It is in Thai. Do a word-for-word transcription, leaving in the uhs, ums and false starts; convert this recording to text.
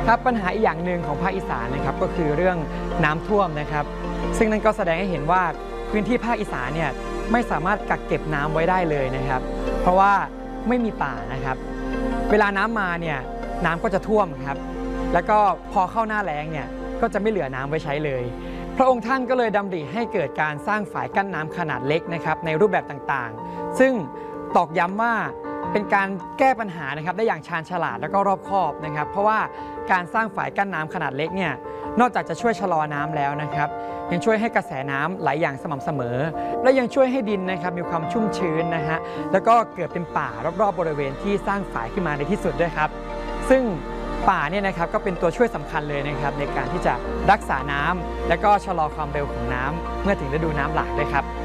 ครับปัญหาอีกอย่างหนึ่งของภาคอีสานนะครับก็คือเรื่องน้ำท่วมนะครับซึ่งนั่นก็แสดงให้เห็นว่าพื้นที่ภาคอีสานเนี่ยไม่สามารถกักเก็บน้ำไว้ได้เลยนะครับเพราะว่าไม่มีป่านะครับเวลาน้ำมาเนี่ยน้ำก็จะท่วมครับแล้วก็พอเข้าหน้าแล้งเนี่ยก็จะไม่เหลือน้ำไว้ใช้เลยพระองค์ท่านก็เลยดำริให้เกิดการสร้างฝายกั้นน้ำขนาดเล็กนะครับในรูปแบบต่างๆซึ่งตอกย้ำว่าเป็นการแก้ปัญหานะครับได้อย่างชาญฉลาดและก็รอบคอบนะครับเพราะว่าการสร้างฝายกั้นน้ำขนาดเล็กเนี่ยนอกจากจะช่วยชะลอน้ำแล้วนะครับยังช่วยให้กระแสน้ำไหลอย่างสม่ำเสมอและยังช่วยให้ดินนะครับมีความชุ่มชื้นนะฮะแล้วก็เกิดเป็นป่ารอบๆบริเวณที่สร้างฝายขึ้นมาในที่สุดด้วยครับซึ่งป่าเนี่ยนะครับก็เป็นตัวช่วยสำคัญเลยนะครับในการที่จะรักษาน้ำและก็ชะลอความเร็วของน้ำเมื่อถึงฤดูน้ำหลากด้วยครับ